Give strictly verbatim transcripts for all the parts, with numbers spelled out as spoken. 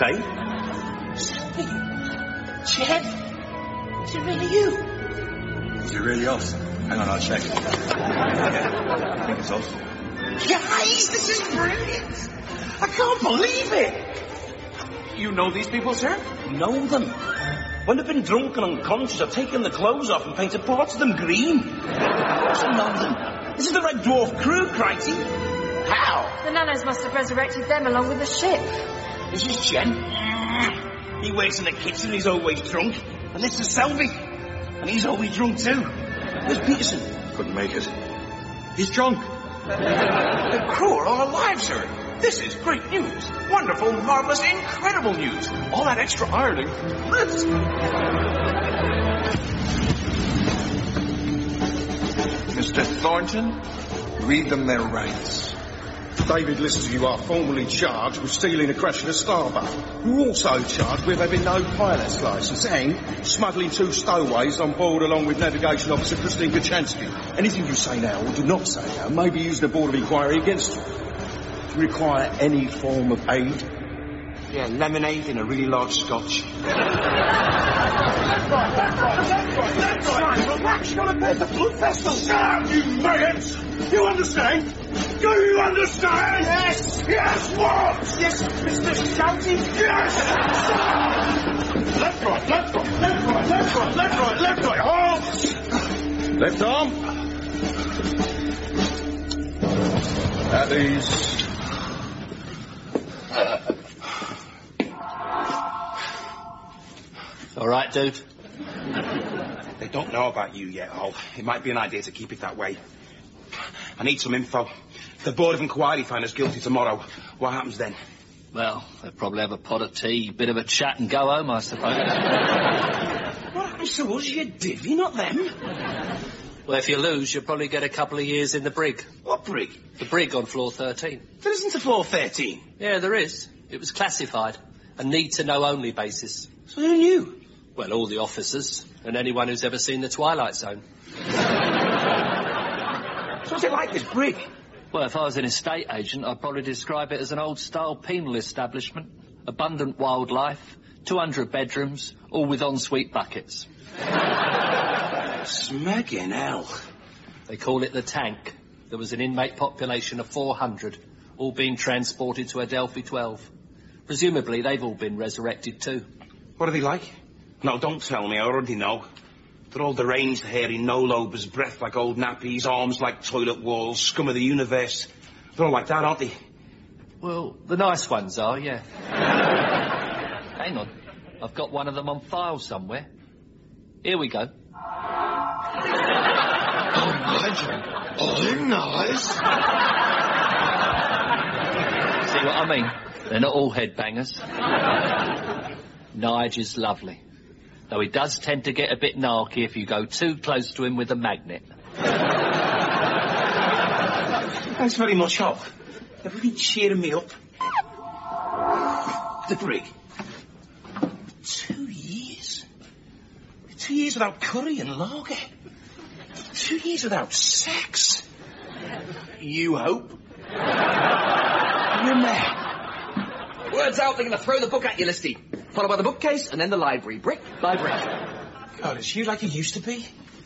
Dave? Chad? Is it really you? Is it really us? Hang on, I'll check. Yeah, I think it's us. Guys, this is brilliant! I can't believe it! You know these people, sir? Know them. When they've been drunk and unconscious, I've taken the clothes off and painted parts of them green. Of course I know them. This is the Red Dwarf crew, Crichton. How? The Nanos must have resurrected them along with the ship. This is Jen. He works in the kitchen, he's always drunk. And this is Selby. And he's always drunk too. Where's Peterson? Couldn't make it. He's drunk. The crew are all alive, sir. This is great news. Wonderful, marvellous, incredible news. All that extra ironing. Lips. Mister Thornton, read them their rights. David Lister, you are formally charged with stealing a crash at a Starbuck. You're also charged with having no pilot's licence and smuggling two stowaways on board along with Navigation Officer Christine Gachansky. Anything you say now or do not say now may be used in a board of inquiry against you. Do you require any form of aid? Yeah, lemonade and a really large scotch. Relax, you're gonna pay the blood vessel. Down, you mayors! You understand? Do you understand? Yes! Yes, what? Yes, Mister Shouting? Yes! Left, right, left, right, left, right, left, right, left, right, left, right, halt! Left arm. At ease. All right, dude. They don't know about you yet, Hall. It might be an idea to keep it that way. I need some info. If the Board of Inquiry find us guilty tomorrow, what happens then? Well, they'll probably have a pot of tea, bit of a chat and go home, I suppose. What happens to us, you divvy, not them? Well, if you lose, you'll probably get a couple of years in the brig. What brig? The brig on floor thirteen. There isn't a floor thirteen. Yeah, there is. It was classified. A need-to-know only basis. So who knew? Well, all the officers and anyone who's ever seen the Twilight Zone. So what's it like, this brig? Well, if I was an estate agent, I'd probably describe it as an old-style penal establishment. Abundant wildlife, two hundred bedrooms, all with ensuite buckets. Smacking hell. They call it the Tank. There was an inmate population of four hundred, all being transported to Adelphi twelve. Presumably, they've all been resurrected too. What are they like? No, don't tell me. I already know. They're all deranged, hairy, no-lobers, breath like old nappies, arms like toilet walls, scum of the universe. They're all like that, aren't they? Well, the nice ones are, yeah. Hang on. I've got one of them on file somewhere. Here we go. Oh, Nigel. Oh, nice. See what I mean? They're not all headbangers. Nige is lovely. Though he does tend to get a bit narky if you go too close to him with a magnet. Thanks very much, Hop. You're really cheering me up. The brig. Two years. Two years without curry and lager. Two years without sex. You hope. You're mad. Words out, they're going to throw the book at you, Listy. Followed by the bookcase, and then the library, brick by brick. God, is you like you used to be?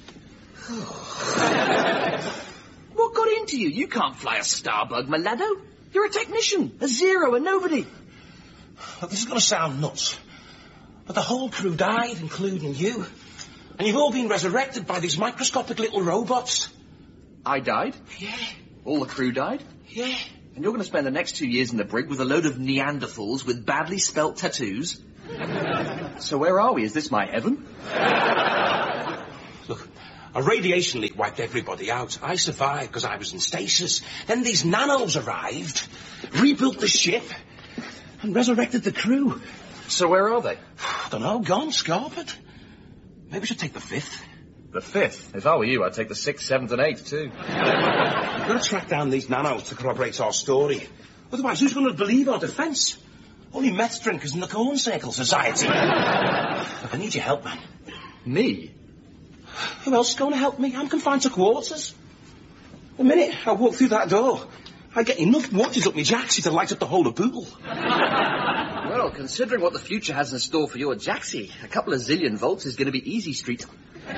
What got into you? You can't fly a Starbug, Malado. You're a technician, a zero, a nobody. Look, this is going to sound nuts, but the whole crew died, including you. And you've all been resurrected by these microscopic little robots. I died? Yeah. All the crew died? Yeah. And you're going to spend the next two years in the brig with a load of Neanderthals with badly spelt tattoos? So where are we? Is this my heaven? Look, a radiation leak wiped everybody out. I survived because I was in stasis. Then these nanos arrived, rebuilt the ship, and resurrected the crew. So where are they? I don't know, gone, scarpered. Maybe we should take the fifth. The fifth? If I were you, I'd take the sixth, seventh and eighth, too. We've got to track down these nanos to corroborate our story. Otherwise, who's going to believe our defence? Only meth drinkers in the Corn Circle Society. Look, I need your help, man. Me? Who else is going to help me? I'm confined to quarters. The minute I walk through that door, I get enough watches up my jacksie to light up the whole of Bootle. Well, Well, considering what the future has in store for your Jaxie, a couple of zillion volts is going to be easy street.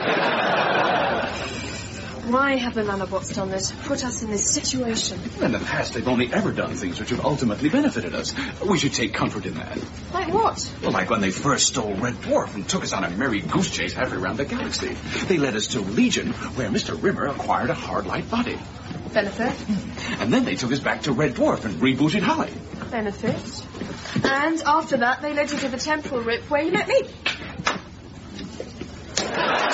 Why have the nanobots done this? Put us in this situation. In the past, they've only ever done things which have ultimately benefited us. We should take comfort in that. Like what? Well, like when they first stole Red Dwarf and took us on a merry goose chase halfway around the galaxy. They led us to Legion, where Mister Rimmer acquired a hard light body. Benefit. And then they took us back to Red Dwarf and rebooted Holly. Benefit. And after that, they led you to the temporal rip where you met me.